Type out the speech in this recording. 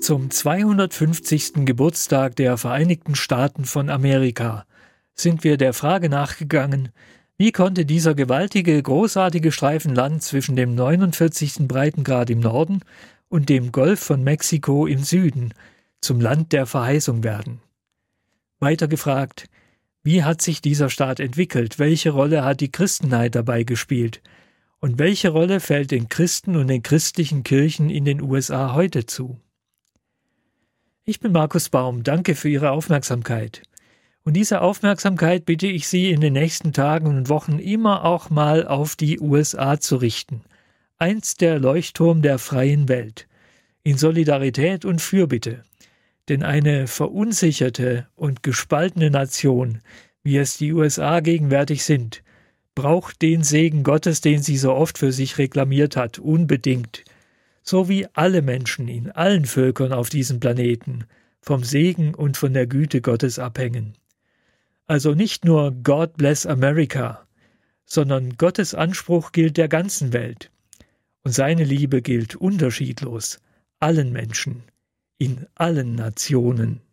Zum 250. Geburtstag der Vereinigten Staaten von Amerika sind wir der Frage nachgegangen, wie konnte dieser gewaltige, großartige Streifen Land zwischen dem 49. Breitengrad im Norden und dem Golf von Mexiko im Süden zum Land der Verheißung werden? Weiter gefragt, wie hat sich dieser Staat entwickelt? Welche Rolle hat die Christenheit dabei gespielt? Und welche Rolle fällt den Christen und den christlichen Kirchen in den USA heute zu? Ich bin Markus Baum, danke für Ihre Aufmerksamkeit. Und diese Aufmerksamkeit bitte ich Sie in den nächsten Tagen und Wochen immer auch mal auf die USA zu richten. Einst der Leuchtturm der freien Welt. In Solidarität und Fürbitte. Denn eine verunsicherte und gespaltene Nation, wie es die USA gegenwärtig sind, braucht den Segen Gottes, den sie so oft für sich reklamiert hat, unbedingt. So wie alle Menschen in allen Völkern auf diesem Planeten vom Segen und von der Güte Gottes abhängen. Also nicht nur God bless America, sondern Gottes Anspruch gilt der ganzen Welt. Und seine Liebe gilt unterschiedlos allen Menschen in allen Nationen.